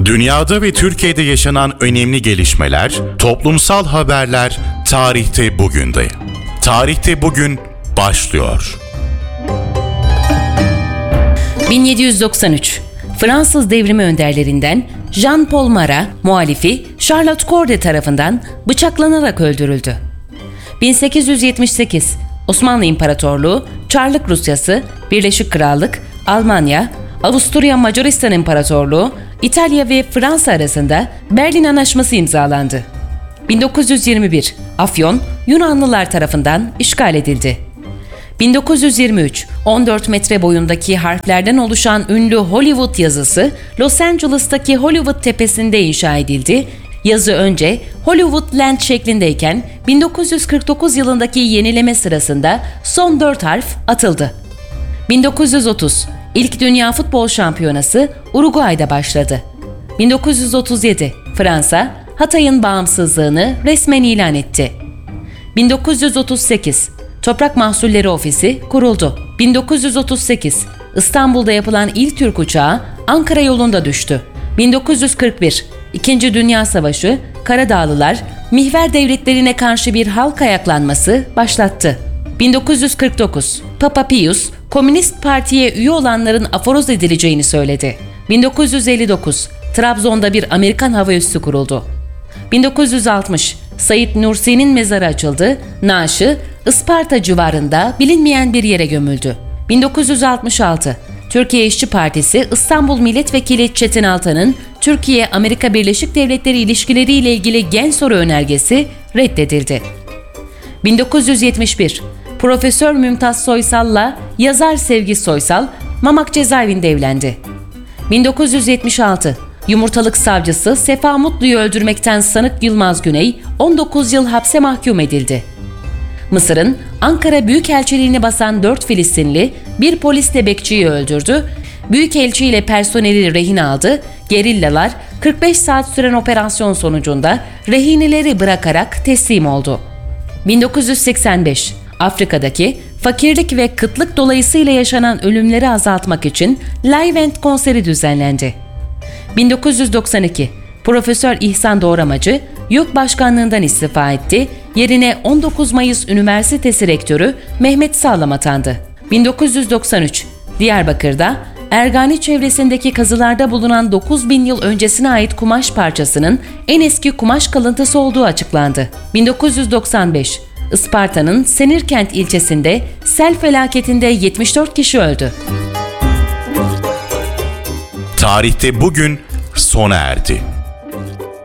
Dünyada ve Türkiye'de yaşanan önemli gelişmeler, toplumsal haberler tarihte bugünde. Tarihte bugün başlıyor. 1793 Fransız devrimi önderlerinden Jean-Paul Marat, muhalifi Charlotte Corday tarafından bıçaklanarak öldürüldü. 1878 Osmanlı İmparatorluğu, Çarlık Rusyası, Birleşik Krallık, Almanya, Avusturya Macaristan İmparatorluğu, İtalya ve Fransa arasında Berlin Anlaşması imzalandı. 1921 Afyon, Yunanlılar tarafından işgal edildi. 1923 14 metre boyundaki harflerden oluşan ünlü Hollywood yazısı Los Angeles'taki Hollywood Tepesi'nde inşa edildi. Yazı önce Hollywood Land şeklindeyken 1949 yılındaki yenileme sırasında son 4 harf atıldı. 1930 İlk Dünya Futbol Şampiyonası Uruguay'da başladı. 1937 Fransa, Hatay'ın bağımsızlığını resmen ilan etti. 1938 Toprak Mahsulleri Ofisi kuruldu. 1938 İstanbul'da yapılan ilk Türk uçağı Ankara yolunda düştü. 1941 İkinci Dünya Savaşı, Karadağlılar, Mihver devletlerine karşı bir halk ayaklanması başlattı. 1949 Papa Pius, Komünist Parti'ye üye olanların aforoz edileceğini söyledi. 1959 Trabzon'da bir Amerikan hava üssü kuruldu. 1960 Said Nursi'nin mezarı açıldı, naaşı Isparta civarında bilinmeyen bir yere gömüldü. 1966 Türkiye İşçi Partisi İstanbul Milletvekili Çetin Altan'ın Türkiye-Amerika Birleşik Devletleri ilişkileri ile ilgili gen soru önergesi reddedildi. 1971 Profesör Mümtaz Soysal'la yazar Sevgi Soysal, Mamak cezaevinde evlendi. 1976 Yumurtalık savcısı Sefa Mutlu'yu öldürmekten sanık Yılmaz Güney 19 yıl hapse mahkum edildi. Mısır'ın Ankara Büyükelçiliğini basan 4 Filistinli bir polis bekçiyi öldürdü, Büyükelçi ile personeli rehin aldı, gerillalar 45 saat süren operasyon sonucunda rehineleri bırakarak teslim oldu. 1985 Afrika'daki fakirlik ve kıtlık dolayısıyla yaşanan ölümleri azaltmak için Live End konseri düzenlendi. 1992 Profesör İhsan Doğramacı YÖK Başkanlığından istifa etti, yerine 19 Mayıs Üniversitesi Rektörü Mehmet Sağlam atandı. 1993 Diyarbakır'da Ergani çevresindeki kazılarda bulunan 9000 yıl öncesine ait kumaş parçasının en eski kumaş kalıntısı olduğu açıklandı. 1995 Isparta'nın Senirkent ilçesinde sel felaketinde 74 kişi öldü. Tarihte bugün sona erdi.